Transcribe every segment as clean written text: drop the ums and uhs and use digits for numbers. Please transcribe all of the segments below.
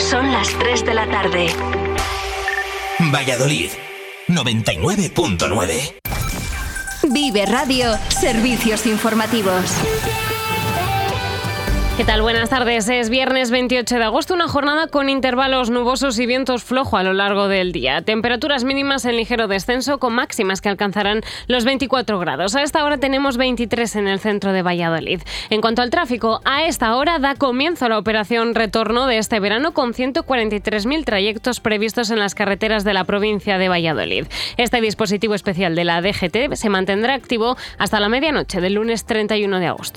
Son las 3 de la tarde. Valladolid, 99.9. Vive Radio, servicios informativos. ¿Qué tal? Buenas tardes. Es viernes 28 de agosto, una jornada con intervalos nubosos y vientos flojo a lo largo del día. Temperaturas mínimas en ligero descenso, con máximas que alcanzarán los 24 grados. A esta hora tenemos 23 en el centro de Valladolid. En cuanto al tráfico, a esta hora da comienzo la operación retorno de este verano con 143.000 trayectos previstos en las carreteras de la provincia de Valladolid. Este dispositivo especial de la DGT se mantendrá activo hasta la medianoche del lunes 31 de agosto.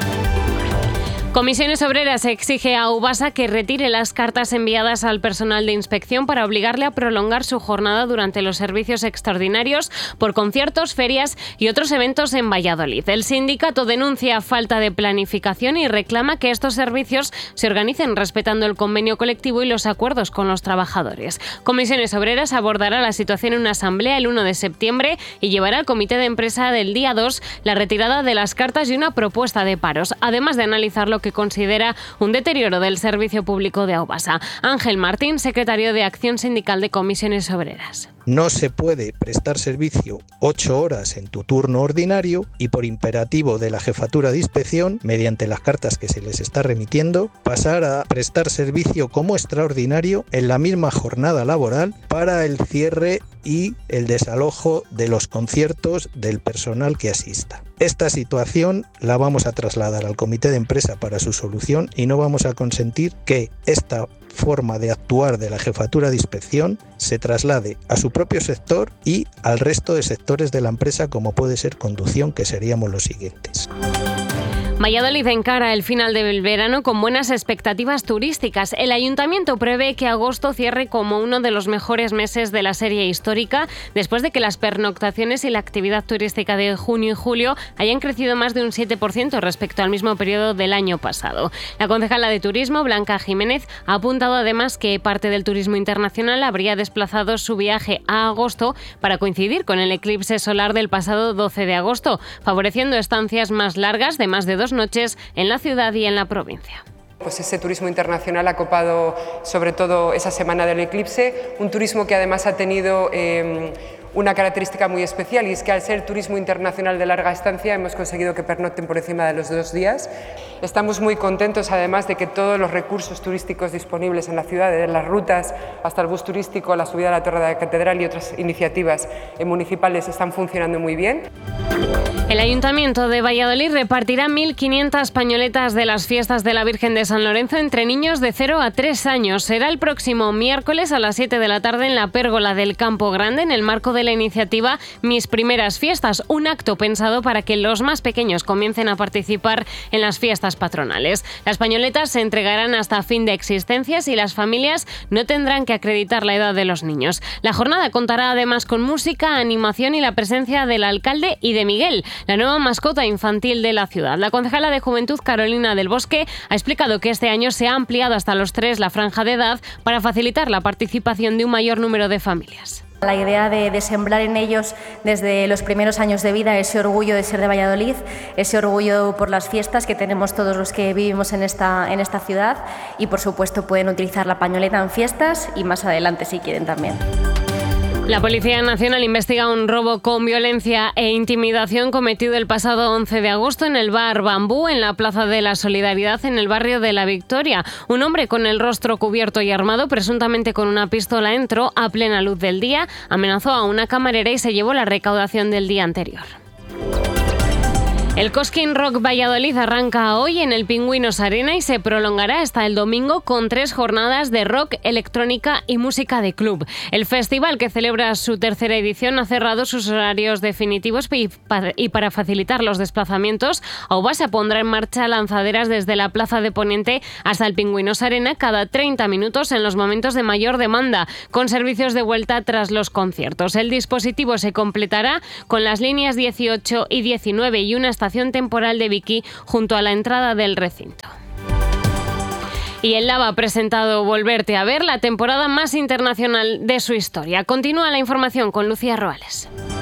Comisiones Obreras exige a Aubasa que retire las cartas enviadas al personal de inspección para obligarle a prolongar su jornada durante los servicios extraordinarios por conciertos, ferias y otros eventos en Valladolid. El sindicato denuncia falta de planificación y reclama que estos servicios se organicen respetando el convenio colectivo y los acuerdos con los trabajadores. Comisiones Obreras abordará la situación en una asamblea el 1 de septiembre y llevará al comité de empresa del día 2 la retirada de las cartas y una propuesta de paros, además de analizar lo que considera un deterioro del servicio público de Aubasa. Ángel Martín, secretario de Acción Sindical de Comisiones Obreras. No se puede prestar servicio 8 horas en tu turno ordinario y por imperativo de la jefatura de inspección, mediante las cartas que se les está remitiendo, pasar a prestar servicio como extraordinario en la misma jornada laboral para el cierre y el desalojo de los conciertos del personal que asista. Esta situación la vamos a trasladar al comité de empresa para su solución y no vamos a consentir que esta forma de actuar de la jefatura de inspección se traslade a su propio sector y al resto de sectores de la empresa, como puede ser conducción, que seríamos los siguientes. Valladolid encara el final del verano con buenas expectativas turísticas. El ayuntamiento prevé que agosto cierre como uno de los mejores meses de la serie histórica, después de que las pernoctaciones y la actividad turística de junio y julio hayan crecido más de un 7% respecto al mismo periodo del año pasado. La concejala de Turismo, Blanca Jiménez, ha apuntado además que parte del turismo internacional habría desplazado su viaje a agosto para coincidir con el eclipse solar del pasado 12 de agosto, favoreciendo estancias más largas de más de 2 noches en la ciudad y en la provincia. Pues ese turismo internacional ha copado sobre todo esa semana del eclipse, un turismo que además ha tenido una característica muy especial, y es que al ser turismo internacional de larga estancia hemos conseguido que pernocten por encima de los 2 días. Estamos muy contentos además de que todos los recursos turísticos disponibles en la ciudad, desde las rutas hasta el bus turístico, la subida a la Torre de la Catedral y otras iniciativas municipales están funcionando muy bien. El Ayuntamiento de Valladolid repartirá 1.500 pañoletas de las fiestas de la Virgen de San Lorenzo entre niños de 0 a 3 años. Será el próximo miércoles a las 7 de la tarde en la pérgola del Campo Grande, en el marco de la iniciativa Mis Primeras Fiestas, un acto pensado para que los más pequeños comiencen a participar en las fiestas patronales. Las pañoletas se entregarán hasta fin de existencias y las familias no tendrán que acreditar la edad de los niños. La jornada contará además con música, animación y la presencia del alcalde y de Miguel, la nueva mascota infantil de la ciudad. La concejala de Juventud, Carolina del Bosque, ha explicado que este año se ha ampliado hasta los 3 la franja de edad para facilitar la participación de un mayor número de familias. La idea de sembrar en ellos desde los primeros años de vida ese orgullo de ser de Valladolid, ese orgullo por las fiestas que tenemos todos los que vivimos en esta ciudad, y por supuesto pueden utilizar la pañoleta en fiestas y más adelante si quieren también. La Policía Nacional investiga un robo con violencia e intimidación cometido el pasado 11 de agosto en el bar Bambú, en la Plaza de la Solidaridad, en el barrio de La Victoria. Un hombre con el rostro cubierto y armado, presuntamente con una pistola, entró a plena luz del día, amenazó a una camarera y se llevó la recaudación del día anterior. El Cosquín Rock Valladolid arranca hoy en el Pingüinos Arena y se prolongará hasta el domingo con 3 jornadas de rock, electrónica y música de club. El festival, que celebra su 3ª edición, ha cerrado sus horarios definitivos y para facilitar los desplazamientos, Aubasa pondrá en marcha lanzaderas desde la Plaza de Poniente hasta el Pingüinos Arena cada 30 minutos en los momentos de mayor demanda, con servicios de vuelta tras los conciertos. El dispositivo se completará con las líneas 18 y 19 y una estación temporal de Vicky junto a la entrada del recinto. Y el Lava ha presentado Volverte a ver, la temporada más internacional de su historia. Continúa la información con Lucía Roales.